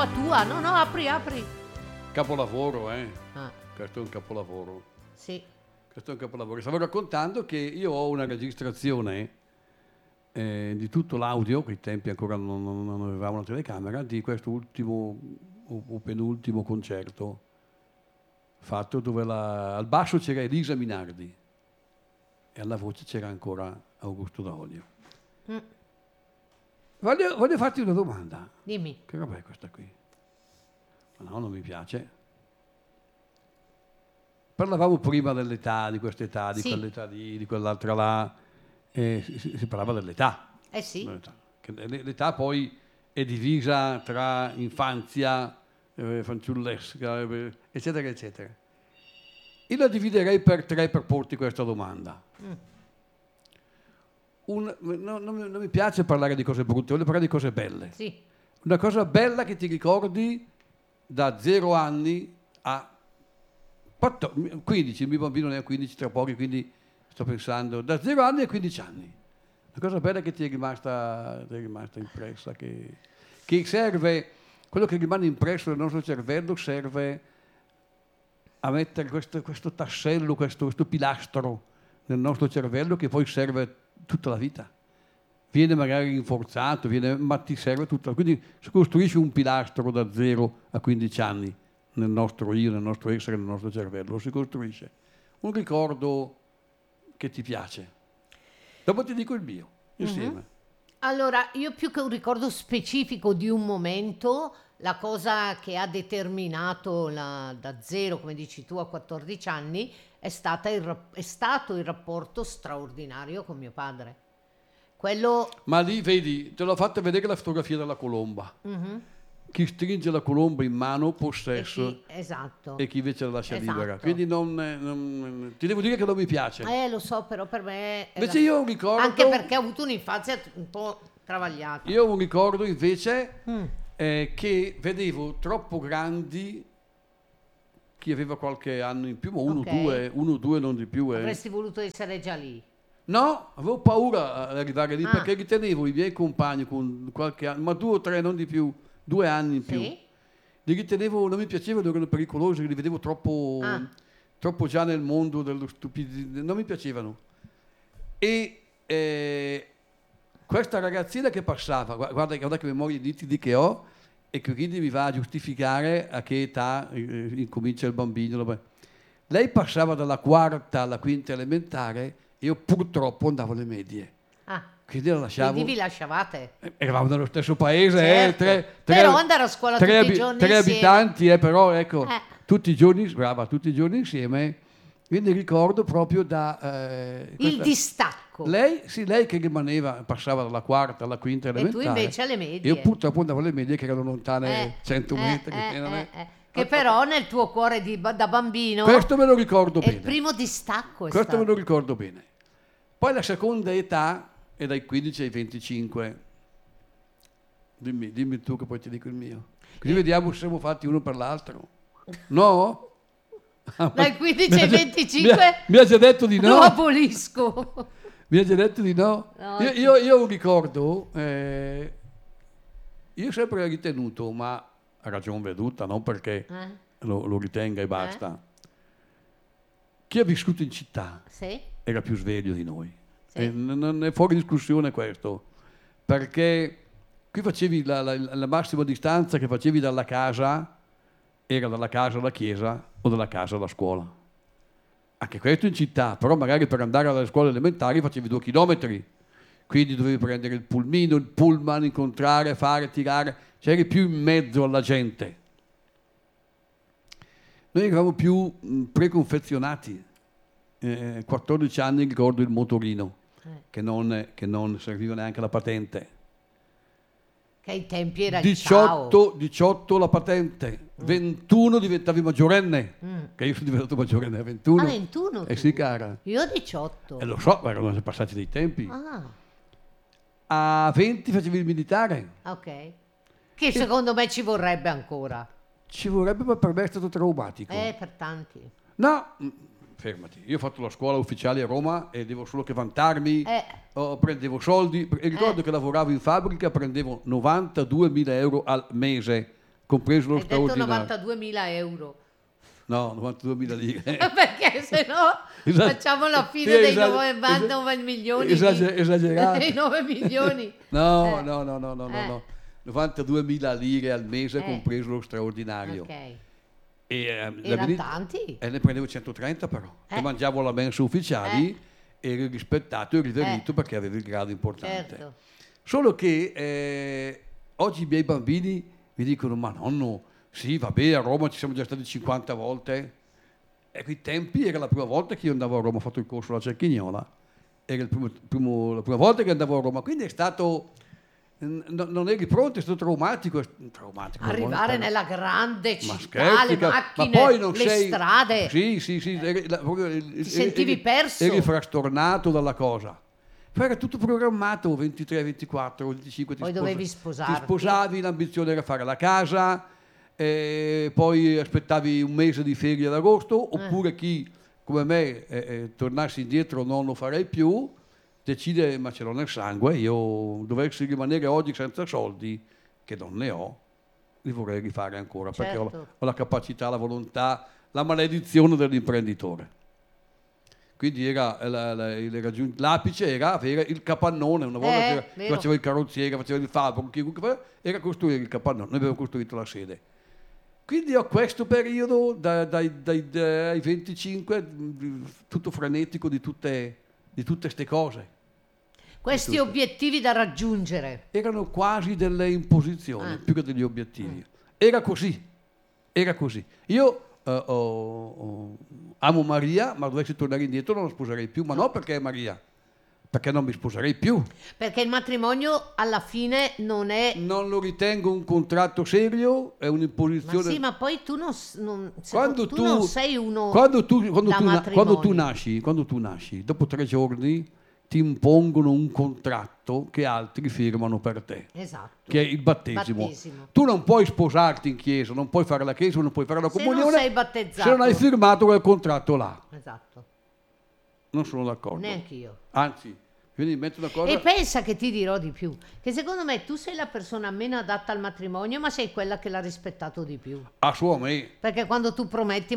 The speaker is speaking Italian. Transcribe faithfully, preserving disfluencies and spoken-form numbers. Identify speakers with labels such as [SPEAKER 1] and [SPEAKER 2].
[SPEAKER 1] colpa tua. No, no, apri, apri.
[SPEAKER 2] Capolavoro, eh.
[SPEAKER 1] Ah,
[SPEAKER 2] Questo è un capolavoro.
[SPEAKER 1] sì.
[SPEAKER 2] Questo è un capolavoro. Stavo raccontando che io ho una registrazione eh, di tutto l'audio, quei tempi ancora non, non- non avevamo una telecamera, di questo ultimo o, o penultimo concerto fatto dove la- al basso c'era Elisa Minardi e alla voce c'era ancora Augusto D'Olio.
[SPEAKER 1] Mm,
[SPEAKER 2] Voglio, voglio farti una domanda.
[SPEAKER 1] dimmi.
[SPEAKER 2] Che roba è questa qui? Ma no, non mi piace. Parlavamo prima dell'età, di quest'età, di
[SPEAKER 1] Sì.
[SPEAKER 2] quell'età lì, di quell'altra là, e si, si- si parlava dell'età.
[SPEAKER 1] Eh sì.
[SPEAKER 2] L'età. Che l'e- l'età poi è divisa tra infanzia, eh, fanciullesca, eh, eccetera, eccetera. Io la dividerei per tre per porti questa domanda.
[SPEAKER 1] Mm.
[SPEAKER 2] Un- no- non, mi- non mi piace parlare di cose brutte, voglio parlare di cose belle.
[SPEAKER 1] Sì.
[SPEAKER 2] Una cosa bella che ti ricordi da zero anni a quattordici, quindici, il mio bambino ne ha quindici tra pochi, quindi sto pensando da zero anni a quindici anni. Una cosa bella che ti è rimasta, ti è rimasta impressa, che, che serve, quello che rimane impresso nel nostro cervello serve a mettere questo, questo tassello, questo, questo pilastro nel nostro cervello che poi serve tutta la vita. Viene magari rinforzato, viene, ma ti serve tutta. Quindi si costruisce un pilastro da zero a quindici anni nel nostro io, nel nostro essere, nel nostro cervello. Lo si costruisce. Un ricordo che ti piace. Dopo ti dico il mio, insieme.
[SPEAKER 1] Allora, io più che un ricordo specifico di un momento, la cosa che ha determinato la- da zero, come dici tu, a quattordici anni, è, stata il rap- è stato il rapporto straordinario con mio padre. Quello...
[SPEAKER 2] Ma lì, vedi, te l'ho fatta vedere la fotografia della colomba.
[SPEAKER 1] Mhm.
[SPEAKER 2] Chi stringe la colomba in mano,
[SPEAKER 1] E
[SPEAKER 2] possesso,
[SPEAKER 1] chi- esatto.
[SPEAKER 2] e chi invece la lascia
[SPEAKER 1] Esatto.
[SPEAKER 2] libera. Quindi non, eh, non- ti devo dire che non mi piace.
[SPEAKER 1] Eh, lo so, però per me... è
[SPEAKER 2] Invece
[SPEAKER 1] la-
[SPEAKER 2] io ho un ricordo...
[SPEAKER 1] Anche perché ho avuto un'infanzia un po' travagliata.
[SPEAKER 2] Io ho un ricordo invece
[SPEAKER 1] Mm.
[SPEAKER 2] eh, che vedevo troppo grandi chi aveva qualche anno in più, ma uno o
[SPEAKER 1] Ok.
[SPEAKER 2] due, uno o due non di più. eh.
[SPEAKER 1] Avresti voluto essere già lì.
[SPEAKER 2] No, avevo paura ad arrivare lì
[SPEAKER 1] Ah.
[SPEAKER 2] perché ritenevo i miei compagni con qualche anno, ma due o tre, non di più, due anni in più.
[SPEAKER 1] Sì?
[SPEAKER 2] Li ritenevo, non mi piacevano, erano pericolosi, li vedevo troppo,
[SPEAKER 1] Ah.
[SPEAKER 2] troppo già nel mondo dello stupido, non mi piacevano. E eh, questa ragazzina che passava, gua- guarda, guarda che memoria nitidi che ho, e che quindi mi va a giustificare a che età eh, incomincia il bambino. Lei passava dalla quarta alla quinta elementare, io purtroppo andavo alle medie.
[SPEAKER 1] Ah,
[SPEAKER 2] Quindi la lasciavo.
[SPEAKER 1] quindi vi lasciavate.
[SPEAKER 2] Eh, Eravamo nello stesso paese,
[SPEAKER 1] Certo.
[SPEAKER 2] eh, tre, tre-
[SPEAKER 1] Però andare a scuola
[SPEAKER 2] tre
[SPEAKER 1] tutti i
[SPEAKER 2] abi-
[SPEAKER 1] giorni
[SPEAKER 2] tre
[SPEAKER 1] insieme.
[SPEAKER 2] abitanti, eh, però ecco,
[SPEAKER 1] Eh.
[SPEAKER 2] tutti i giorni, brava, tutti i giorni insieme. Quindi ricordo proprio da eh,
[SPEAKER 1] Il
[SPEAKER 2] questa-
[SPEAKER 1] distacco.
[SPEAKER 2] lei, sì, lei che rimaneva, passava dalla quarta alla quinta
[SPEAKER 1] E tu
[SPEAKER 2] elementare.
[SPEAKER 1] invece alle medie.
[SPEAKER 2] Io purtroppo andavo alle medie che erano lontane
[SPEAKER 1] Eh,
[SPEAKER 2] cento
[SPEAKER 1] eh,
[SPEAKER 2] metri.
[SPEAKER 1] eh,
[SPEAKER 2] che non è-
[SPEAKER 1] eh, eh. Che però nel tuo cuore di, ba- da bambino
[SPEAKER 2] Questo me lo ricordo
[SPEAKER 1] è
[SPEAKER 2] bene.
[SPEAKER 1] il primo distacco. È
[SPEAKER 2] Questo
[SPEAKER 1] stato.
[SPEAKER 2] me lo ricordo bene. Poi la seconda età è dai quindici ai venticinque. Dimmi, dimmi tu che poi ti dico il mio. Così
[SPEAKER 1] Eh.
[SPEAKER 2] vediamo se siamo fatti uno per l'altro. No?
[SPEAKER 1] Dai quindici
[SPEAKER 2] Mi ha
[SPEAKER 1] ai
[SPEAKER 2] già-
[SPEAKER 1] venticinque
[SPEAKER 2] Mi ha, mi ha già detto di
[SPEAKER 1] lo
[SPEAKER 2] no.
[SPEAKER 1] abolisco.
[SPEAKER 2] Mi ha già detto di no.
[SPEAKER 1] No,
[SPEAKER 2] io,
[SPEAKER 1] sì.
[SPEAKER 2] io, io ho un ricordo, eh, io ho sempre ritenuto, ma a ragion veduta, non perché
[SPEAKER 1] Eh?
[SPEAKER 2] lo, lo ritenga e basta, chi ha vissuto in città
[SPEAKER 1] Sì?
[SPEAKER 2] era più sveglio di noi.
[SPEAKER 1] Sì.
[SPEAKER 2] E non non è fuori discussione questo, perché qui facevi la, la- la massima distanza che facevi dalla casa era dalla casa alla chiesa o dalla casa alla scuola. Anche questo in città, però magari per andare alle scuole elementari facevi due chilometri, quindi dovevi prendere il pulmino, il pullman, incontrare, fare, tirare, c'eri più in mezzo alla gente. Noi eravamo più mh, preconfezionati. Eh, quattordici anni ricordo il motorino,
[SPEAKER 1] Eh.
[SPEAKER 2] che non, che non serviva neanche la patente.
[SPEAKER 1] Che ai tempi era il
[SPEAKER 2] diciotto, diciotto la patente, ventuno diventavi maggiorenne,
[SPEAKER 1] Mm.
[SPEAKER 2] che io sono diventato maggiorenne a ventuno.
[SPEAKER 1] ciao. Ah, ventuno
[SPEAKER 2] Eh
[SPEAKER 1] tu?
[SPEAKER 2] sì, cara.
[SPEAKER 1] Io a diciotto.
[SPEAKER 2] E lo so, ma erano passati dei tempi.
[SPEAKER 1] Ah,
[SPEAKER 2] A venti facevi il militare.
[SPEAKER 1] ok. Che secondo me ci vorrebbe ancora.
[SPEAKER 2] Ci vorrebbe, ma per me è stato traumatico.
[SPEAKER 1] Eh, per tanti.
[SPEAKER 2] No, mm, fermati. Io ho fatto la scuola ufficiale a Roma e devo solo che vantarmi.
[SPEAKER 1] Eh.
[SPEAKER 2] Oh, prendevo soldi. E ricordo
[SPEAKER 1] Eh.
[SPEAKER 2] che lavoravo in fabbrica, prendevo novantaduemila euro al mese compreso lo
[SPEAKER 1] Hai detto
[SPEAKER 2] straordinario.
[SPEAKER 1] novantaduemila euro.
[SPEAKER 2] No, novantaduemila lire.
[SPEAKER 1] Perché se no
[SPEAKER 2] Esa-
[SPEAKER 1] facciamo la fine
[SPEAKER 2] sì,
[SPEAKER 1] dei
[SPEAKER 2] esager-
[SPEAKER 1] novantanove milioni.
[SPEAKER 2] esager-
[SPEAKER 1] di-
[SPEAKER 2] esagerato.
[SPEAKER 1] dei nove milioni.
[SPEAKER 2] No,
[SPEAKER 1] Eh.
[SPEAKER 2] no, no, no, no, no,
[SPEAKER 1] Eh.
[SPEAKER 2] no. novantaduemila lire al mese,
[SPEAKER 1] Eh.
[SPEAKER 2] compreso lo straordinario.
[SPEAKER 1] Ok.
[SPEAKER 2] E, ehm, la
[SPEAKER 1] Era
[SPEAKER 2] veni-
[SPEAKER 1] tanti.
[SPEAKER 2] E ne prendevo centotrenta però.
[SPEAKER 1] Eh.
[SPEAKER 2] E mangiavo la mensa ufficiali,
[SPEAKER 1] Eh.
[SPEAKER 2] ero rispettato e riverito
[SPEAKER 1] Eh.
[SPEAKER 2] perché avevo il grado importante.
[SPEAKER 1] Certo.
[SPEAKER 2] Solo che eh, oggi i miei bambini mi dicono: ma nonno, sì, vabbè, a Roma ci siamo già stati cinquanta volte. E quei tempi era la prima volta che io andavo a Roma, ho fatto il corso alla Cerchignola, era il primo- primo- la prima volta che andavo a Roma, quindi è stato, n- non eri pronto, è stato traumatico. è- traumatico
[SPEAKER 1] Arrivare
[SPEAKER 2] non-
[SPEAKER 1] nella grande
[SPEAKER 2] ma
[SPEAKER 1] città,
[SPEAKER 2] scherzi,
[SPEAKER 1] le
[SPEAKER 2] ca-
[SPEAKER 1] macchine,
[SPEAKER 2] ma poi non
[SPEAKER 1] le
[SPEAKER 2] sei,
[SPEAKER 1] strade.
[SPEAKER 2] Sì, sì, sì, eri, la- proprio- eri-
[SPEAKER 1] sentivi
[SPEAKER 2] eri-
[SPEAKER 1] perso.
[SPEAKER 2] Eri frastornato dalla cosa. Poi era tutto programmato, ventitré, ventiquattro, venticinque, ti
[SPEAKER 1] Poi
[SPEAKER 2] sposa-
[SPEAKER 1] dovevi sposarti.
[SPEAKER 2] Ti sposavi, l'ambizione era fare la casa, eh, poi aspettavi un mese di ferie ad agosto,
[SPEAKER 1] Eh.
[SPEAKER 2] oppure chi come me eh, eh, tornassi indietro non lo farei più, decide, ma ce l'ho nel sangue, io dovessi rimanere oggi senza soldi, che non ne ho, li vorrei rifare ancora, perché ho,
[SPEAKER 1] Certo.
[SPEAKER 2] ho la capacità, la volontà, la maledizione dell'imprenditore. Quindi era, la- la- il raggiun- l'apice era avere il capannone, una volta
[SPEAKER 1] Eh,
[SPEAKER 2] che
[SPEAKER 1] vero.
[SPEAKER 2] faceva il carrozziere, faceva il fabbro, chiunque fa- era costruire il capannone, noi abbiamo costruito la sede. Quindi ho questo periodo da- dai, dai- dai venticinque, mh, tutto frenetico di tutte di tutte ste cose.
[SPEAKER 1] Questi
[SPEAKER 2] Tutto.
[SPEAKER 1] obiettivi da raggiungere.
[SPEAKER 2] Erano quasi delle imposizioni,
[SPEAKER 1] Ah.
[SPEAKER 2] più che degli obiettivi. Era così, era così. Io eh, ho- ho- amo Maria, ma dovessi tornare indietro non la sposerei più, ma non perché è Maria, perché non mi sposerei più.
[SPEAKER 1] Perché il matrimonio alla fine non è...
[SPEAKER 2] Non lo ritengo un contratto serio, è
[SPEAKER 1] Ma
[SPEAKER 2] un'imposizione.
[SPEAKER 1] sì, ma poi tu non, s- non- se-
[SPEAKER 2] Quando
[SPEAKER 1] tu
[SPEAKER 2] tu,
[SPEAKER 1] non sei uno
[SPEAKER 2] quando tu, quando
[SPEAKER 1] da
[SPEAKER 2] tu na-
[SPEAKER 1] matrimonio.
[SPEAKER 2] quando tu nasci, quando tu nasci, dopo tre giorni ti impongono un contratto che altri firmano per te,
[SPEAKER 1] Esatto.
[SPEAKER 2] che è il battesimo.
[SPEAKER 1] Battesimo.
[SPEAKER 2] Tu non puoi sposarti in chiesa, non puoi fare la chiesa, non puoi fare la
[SPEAKER 1] Se non
[SPEAKER 2] comunione
[SPEAKER 1] sei battezzato.
[SPEAKER 2] se non hai firmato quel contratto là.
[SPEAKER 1] Esatto.
[SPEAKER 2] Non sono d'accordo.
[SPEAKER 1] Neanch'io.
[SPEAKER 2] Anzi, mi viene in mente una cosa.
[SPEAKER 1] E pensa che ti dirò di più, che secondo me tu sei la persona meno adatta al matrimonio, ma sei quella che l'ha rispettato di più.
[SPEAKER 2] A suo me.
[SPEAKER 1] Perché quando tu prometti